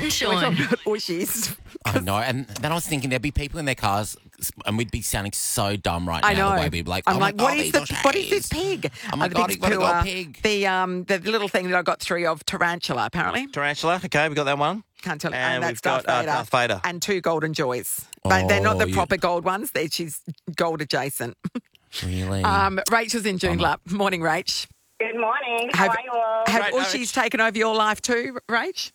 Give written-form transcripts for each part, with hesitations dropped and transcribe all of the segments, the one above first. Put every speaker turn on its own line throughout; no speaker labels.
and Sean.
Ushies.
I know. And then I was thinking there'd be people in their cars and we'd be sounding so dumb right now.
I know.
The way we'd be like,
I'm
oh
like,
my
what
God,
is
these
what is
Ushies.
this pig?
Oh my
The
God,
pig's
you've got to go
pooer.
pig.
The little thing that I got 3 of, tarantula, apparently.
Tarantula. Okay, we got that one.
Can't tell.
And
that's
we've got
Darth
Vader.
And 2 golden joys. But they're not the
Oh,
proper gold ones. She's gold adjacent.
Really?
Rachel's in Joondalup. Morning, Rach.
Good morning. How are you all?
Have
Great,
Ushies taken over your life too, Rach?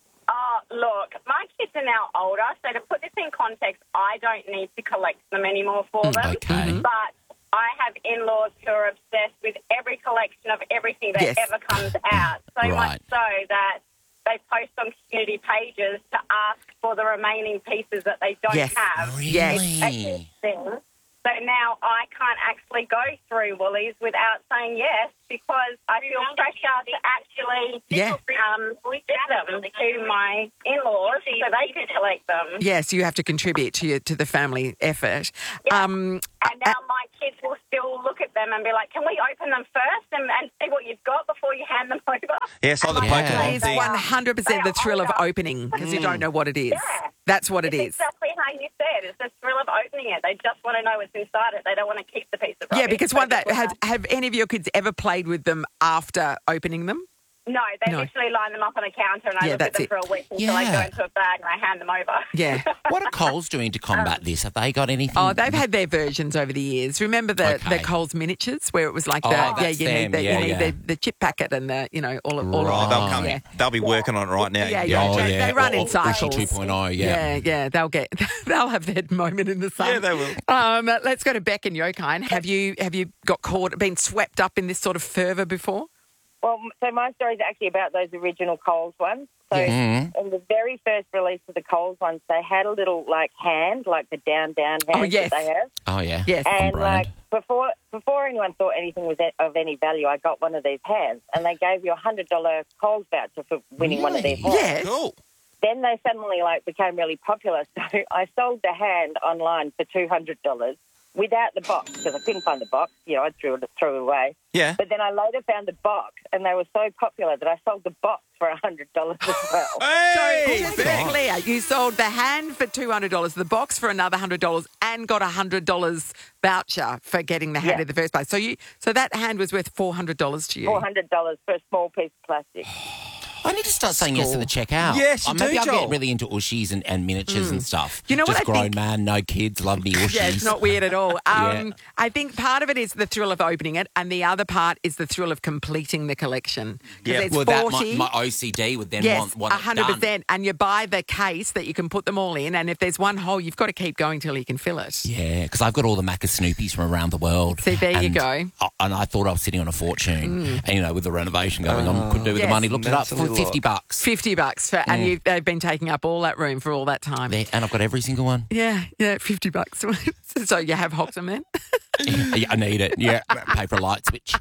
Look, my kids are now older, so to put this in context, I don't need to collect them anymore for them.
okay.
But I have in-laws who are obsessed with every collection of everything that
Yes.
ever comes out. So much
Right.
so that they post on community pages to ask for the remaining pieces that they don't
Yes.
have.
Yes.
It's a huge thing. So now I can't actually go through Woolies without saying yes because I feel pressure to actually
Yeah.
give them to my in-laws so they can collect them.
Yes, you have to contribute to the family effort.
Yeah. And now my kids will still look at them and be like, can we open them first and see what you've got before you hand them over?
Yes, like the
Yeah.
Pokemon
It's
thing.
100% the thrill of opening because you don't know what it is.
Yeah.
That's what it
It's
is.
exactly how you said. It's the thrill of opening it. They just want to know what's inside it. They don't want to keep the piece of rubbish.
Yeah, because
They
one
just
that
wanna-
have any of your kids ever played with them after opening them?
No, they
No.
literally line them up on a counter and I
Yeah,
look at
that's
them
it.
for a week until I go
Yeah.
into a bag and I hand them over.
Yeah.
What are Coles doing to combat this? Have they got anything?
Oh, they've had their versions over the years. Remember the
Okay.
Coles miniatures where it was like
Oh,
the
that's
you need
them.
the
Yeah,
you need
yeah.
the chip packet and the all of
Right, they'll come.
yeah.
They'll be working on it right now.
Yeah,
Oh,
yeah.
yeah.
They run
Or
in cycles.
Ushi 2.0, yeah.
Yeah. They'll have their moment in the sun.
Yeah, they will.
Let's go to Beck and Yokine. Have you been swept up in this sort of fervour before?
Well, so my story is actually about those original Coles ones. So in the very first release of the Coles ones, they had a little hand, like the down hand
yes.
that they have.
Oh, yeah.
Yes.
On
And
brand.
before anyone thought anything was of any value, I got one of these hands, and they gave you a $100 Coles voucher for winning one of these hands.
Yes.
Cool.
Then they suddenly became really popular, so I sold the hand online for $200 without the box because I couldn't find the box. I threw it away.
Yeah.
But then I later found the box, and they were so popular that I sold the box for $100 as well.
Hey,
Just to be clear, you sold the hand for $200, the box for another $100, and got a $100 voucher for getting the hand
Yeah.
in the first place. So that hand was worth $400 to you.
$400 for a small piece of plastic.
I need to start saying yes to the checkout.
Yes, you
maybe
do,
I'll
Joel.
get really into Ushies and miniatures and stuff.
You know what
Just
I
grown
think-
man, no kids, love me Ushies.
Yeah, it's not weird at all.
Yeah.
I think part of it is the thrill of opening it, and the other part is the thrill of completing the collection.
Yeah,
There's
Well,
40.
my OCD would then
Yes,
want it
100%.
done.
And you buy the case that you can put them all in, and if there's one hole, you've got to keep going till you can fill it.
Yeah, because I've got all the Macca Snoopies from around the world.
See, there you
And
go.
And I thought I was sitting on a fortune. And, with the renovation going on, couldn't do with
Yes.
the money. Looked it up
That's a
for
little
$50.
$50 for, and they've been taking up all that room for all that time.
There, and I've got every single one.
Yeah, $50. So you have Hoxton then?
Yeah, I need it. Yeah, pay for a light switch.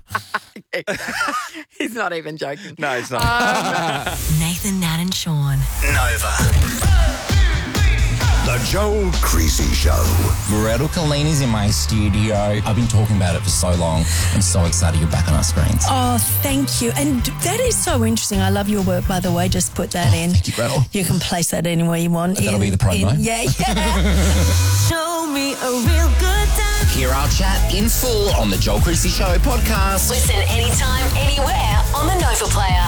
He's not even joking.
No, it's not.
Nathan, Nat and Sean.
Nova. The Joel Creasy Show.
Loretto Collini's in my studio. I've been talking about it for so long. I'm so excited you're back on our screens.
Oh, thank you. And that is so interesting. I love your work, by the way. Just put that in.
Thank you, Gretel.
You can place that anywhere you want.
That'll be the promo.
Yeah. Show me a real good time.
Hear our chat in full on the Joel Creasy Show podcast.
Listen anytime, anywhere on the Nova Player.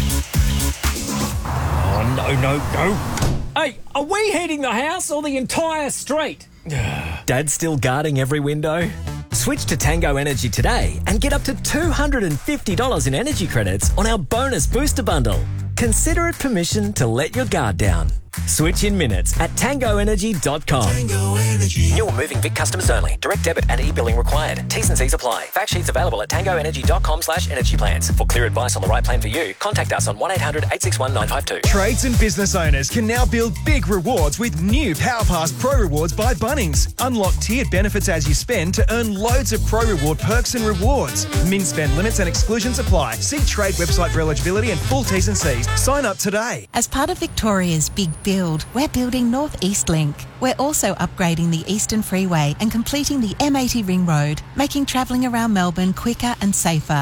Oh, no. Hey, are we heating the house or the entire street? Dad's still guarding every window? Switch to Tango Energy today and get up to $250 in energy credits on our bonus booster bundle. Consider it permission to let your guard down. Switch in minutes at tangoenergy.com.
Tango Energy.
New or moving Vic customers only. Direct debit and e-billing required. T's and C's apply. Fact sheets available at tangoenergy.com/energy plans. For clear advice on the right plan for you, contact us on 1-800-861-952.
Trades and business owners can now build big rewards with new PowerPass Pro Rewards by Bunnings. Unlock tiered benefits as you spend to earn loads of Pro Reward perks and rewards. Min spend limits and exclusions apply. See trade website for eligibility and full T's and C's. Sign up today.
As part of Victoria's Big Build, we're building North East Link. We're also upgrading the Eastern Freeway and completing the M80 Ring Road, making travelling around Melbourne quicker and safer.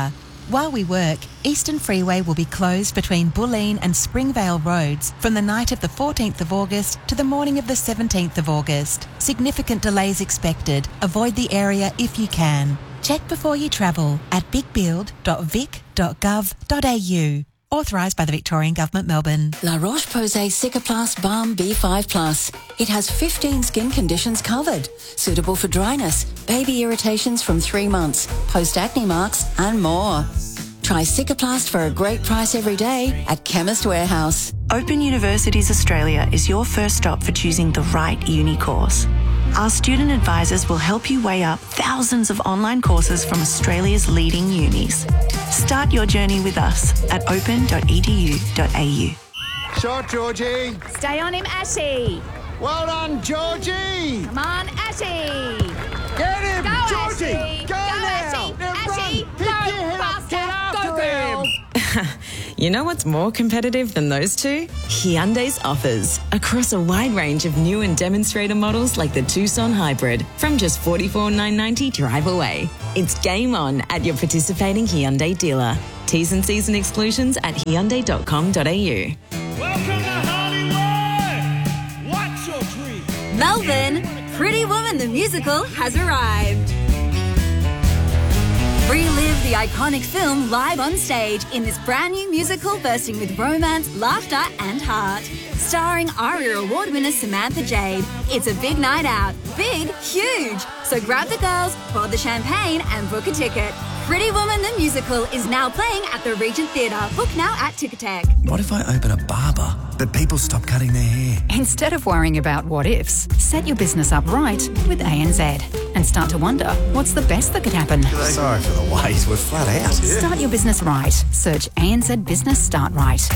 While we work, Eastern Freeway will be closed between Bulleen and Springvale roads from the night of the 14th of August to the morning of the 17th of August. Significant delays expected. Avoid the area if you can. Check before you travel at bigbuild.vic.gov.au. Authorised by the Victorian Government, Melbourne.
La Roche-Posay Cicaplast Balm B5+. It has 15 skin conditions covered. Suitable for dryness, baby irritations from 3 months, post-acne marks and more. Try Cicaplast for a great price every day at Chemist Warehouse.
Open Universities Australia is your first stop for choosing the right uni course. Our student advisors will help you weigh up thousands of online courses from Australia's leading unis. Start your journey with us at open.edu.au.
Shot, Georgie.
Stay on him, Ashy.
Well done, Georgie.
Come on, Ashy.
Get him,
Go,
Georgie.
Ashy.
Go now.
Ashy. Ashy.
Pick your head up. Get after him.
You know what's more competitive than those two? Hyundai's offers. Across a wide range of new and demonstrator models like the Tucson Hybrid from just $44,990 drive away. It's game on at your participating Hyundai dealer. T's and C's and exclusions at hyundai.com.au.
Welcome to Hollywood! What's your dream?
Melbourne, Pretty Woman the musical has arrived. Relive the iconic film live on stage in this brand new musical bursting with romance, laughter and heart. Starring ARIA Award winner Samantha Jade. It's a big night out. Big, huge. So grab the girls, pour the champagne and book a ticket. Pretty Woman the musical is now playing at the Regent Theatre. Book now at Ticketek.
What if I open a barber, but people stop cutting their hair?
Instead of worrying about what ifs, set your business up right with ANZ and start to wonder what's the best that could happen.
Sorry for the wait, we're flat out.
Start your business right. Search ANZ Business Start Right.